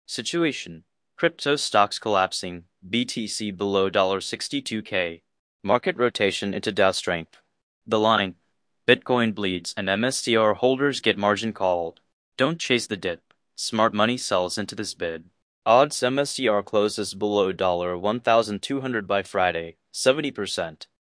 Situation: crypto stocks collapsing, BTC below $62K. Market rotation into Dow strength. The line: Bitcoin bleeds and MSTR holders get margin called. Don't chase the dip. Smart money sells into this bid. Odds: MSTR closes below $1,200 by Friday, 70%.